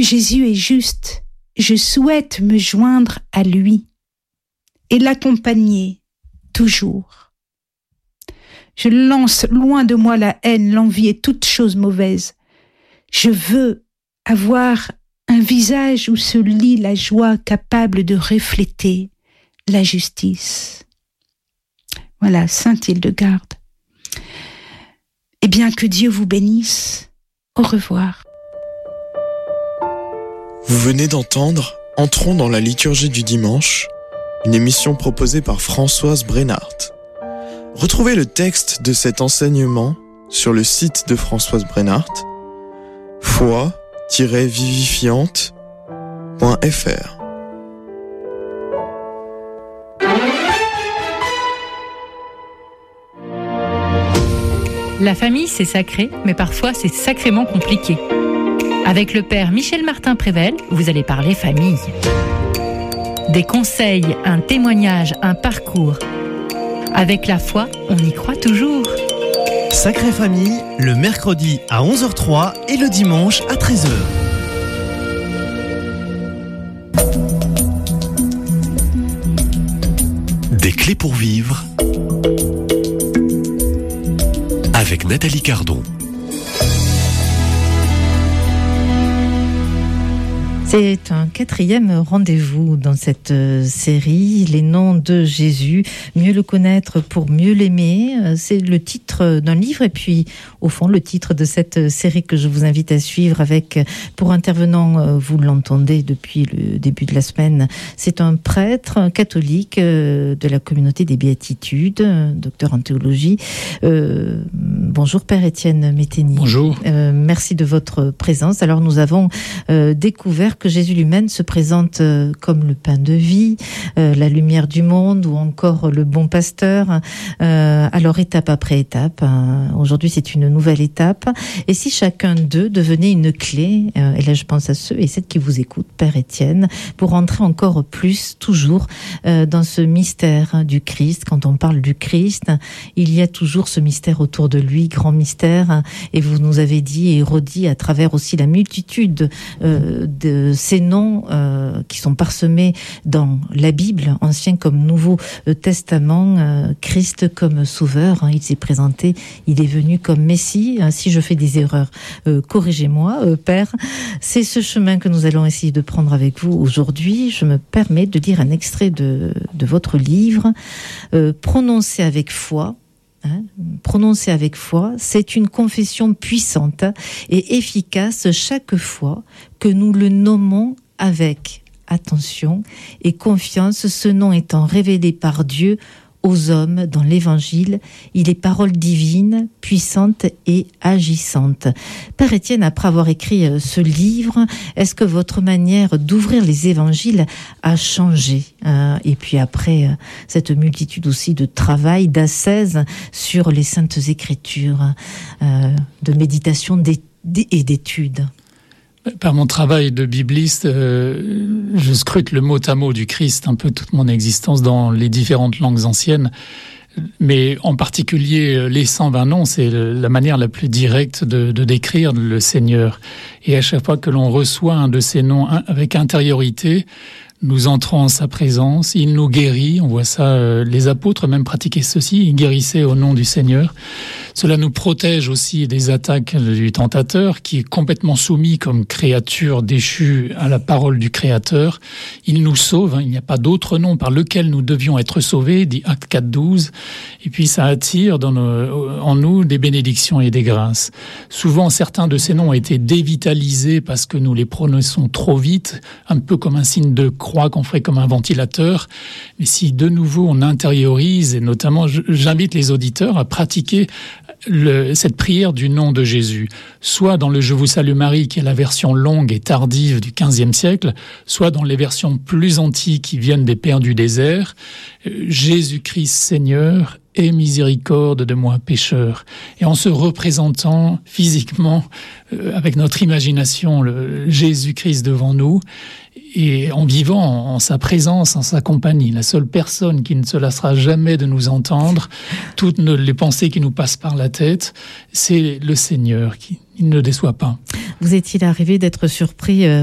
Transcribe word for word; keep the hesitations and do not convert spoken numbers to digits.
Jésus est juste, je souhaite me joindre à lui et l'accompagner toujours. Je lance loin de moi la haine, l'envie et toute chose mauvaise. Je veux avoir un visage où se lit la joie capable de refléter la justice. Voilà, Sainte Hildegarde. Eh bien, que Dieu vous bénisse. Au revoir. Vous venez d'entendre Entrons dans la liturgie du dimanche, une émission proposée par Françoise Brenhardt. Retrouvez le texte de cet enseignement sur le site de Françoise Brenhardt, foi tiret vivifiante point f r. La famille, c'est sacré, mais parfois c'est sacrément compliqué. Avec le père Michel Martin-Prével, vous allez parler famille. Des conseils, un témoignage, un parcours. Avec la foi, on y croit toujours. Sacrée Famille, le mercredi à onze heures trois et le dimanche à treize heures. Des clés pour vivre avec Nathalie Cardon. C'est un quatrième rendez-vous dans cette série, Les noms de Jésus, mieux le connaître pour mieux l'aimer. C'est le titre d'un livre et puis, au fond, le titre de cette série que je vous invite à suivre avec, pour intervenant, vous l'entendez depuis le début de la semaine, c'est un prêtre catholique de la communauté des Béatitudes, docteur en théologie. Euh, bonjour Père Étienne Méteny. Bonjour. Euh, merci de votre présence. Alors nous avons euh, découvert que Jésus lui-même se présente euh, comme le pain de vie, euh, la lumière du monde ou encore le bon pasteur. Euh, alors étape après étape, hein. Aujourd'hui c'est une nouvelle étape. Et si chacun d'eux devenait une clé, euh, et là je pense à ceux et celles qui vous écoutent, Père Étienne, pour entrer encore plus, toujours, euh, dans ce mystère du Christ. Quand on parle du Christ, il y a toujours ce mystère autour de lui, grand mystère. Et vous nous avez dit et redit à travers aussi la multitude euh, de ces noms euh, qui sont parsemés dans la Bible, Ancien comme Nouveau Testament, euh, Christ comme Sauveur, hein, il s'est présenté, il est venu comme Messie. Hein, si je fais des erreurs, euh, corrigez-moi, euh, Père. C'est ce chemin que nous allons essayer de prendre avec vous aujourd'hui. Je me permets de lire un extrait de, de votre livre, euh, Prononcé avec foi. Hein, prononcer avec foi, c'est une confession puissante et efficace chaque fois que nous le nommons avec attention et confiance, ce nom étant révélé par Dieu aux hommes dans l'Évangile. Il est parole divine, puissante et agissante. Père Étienne, après avoir écrit ce livre, est-ce que votre manière d'ouvrir les Évangiles a changé ? euh, Et puis après, euh, cette multitude aussi de travail, d'ascèse sur les Saintes Écritures, euh, de méditation et d'études. Par mon travail de bibliste, euh, je scrute le mot à mot du Christ un peu toute mon existence dans les différentes langues anciennes. Mais en particulier, les cent vingt noms, c'est la manière la plus directe de, de décrire le Seigneur. Et à chaque fois que l'on reçoit un de ces noms avec intériorité, nous entrons en sa présence, il nous guérit. On voit ça, euh, les apôtres même pratiquaient ceci, ils guérissaient au nom du Seigneur. Cela nous protège aussi des attaques du tentateur, qui est complètement soumis comme créature déchue à la parole du Créateur. Il nous sauve, hein, il n'y a pas d'autre nom par lequel nous devions être sauvés, dit Acte quatre douze. Et puis ça attire dans nos, en nous des bénédictions et des grâces. Souvent, certains de ces noms ont été dévitalisés parce que nous les prononçons trop vite, un peu comme un signe de croix qu'on ferait comme un ventilateur. Mais si de nouveau on intériorise, et notamment j'invite les auditeurs à pratiquer le, cette prière du nom de Jésus, soit dans le Je vous salue Marie, qui est la version longue et tardive du quinzième siècle, soit dans les versions plus antiques qui viennent des pères du désert, Jésus-Christ Seigneur, aie miséricorde de moi pécheur. Et en se représentant physiquement, euh, avec notre imagination, le Jésus-Christ devant nous, et en vivant en, en sa présence, en sa compagnie, la seule personne qui ne se lassera jamais de nous entendre, toutes nos, les pensées qui nous passent par la tête, c'est le Seigneur qui il ne déçoit pas. Vous est-il arrivé d'être surpris euh,